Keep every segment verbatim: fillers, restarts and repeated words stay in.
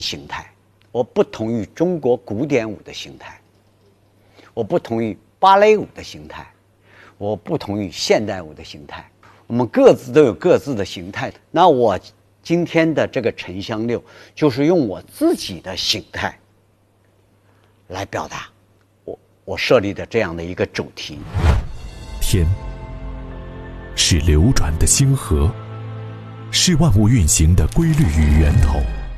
形态，我不同于中国古典舞的形态，我不同于芭蕾舞的形态，我不同于现代舞的形态。我们各自都有各自的形态。那我今天的这个沉香六，就是用我自己的形态来表达我我设立的这样的一个主题。 天是流转的星河，是万物运行的规律与源头。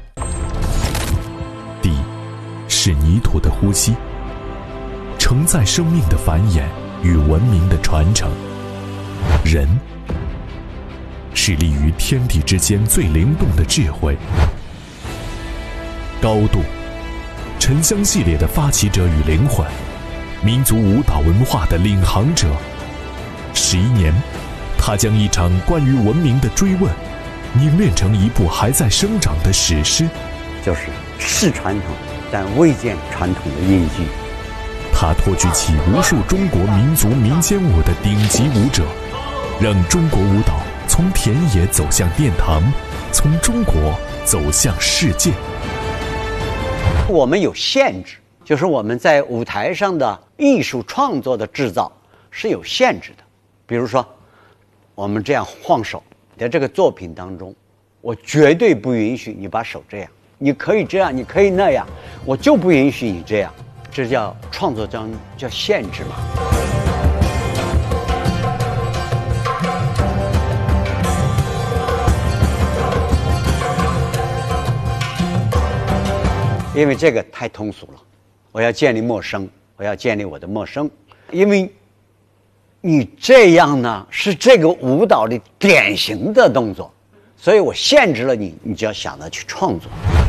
地是泥土的呼吸，承载生命的繁衍与文明的传承。人是立于天地之间最灵动的智慧。高度，沉香系列的发起者与灵魂，民族舞蹈文化的领航者。十一年，他将一场关于文明的追问凝练成一部还在生长的史诗， 就是是传统但未见传统的印记。 他托举起无数中国民族民间舞的顶级舞者，让中国舞蹈从田野走向殿堂，从中国走向世界。 我们有限制，就是我们在舞台上的艺术创作的制造是有限制的。比如说我们这样晃手，在这个作品当中，我绝对不允许你把手这样，你可以这样，你可以那样，我就不允许你这样。这叫创作中叫限制嘛。因为这个太通俗了，我要建立陌生，我要建立我的陌生。因为你这样呢是这个舞蹈里典型的动作，所以我限制了你，你就要想着去创作。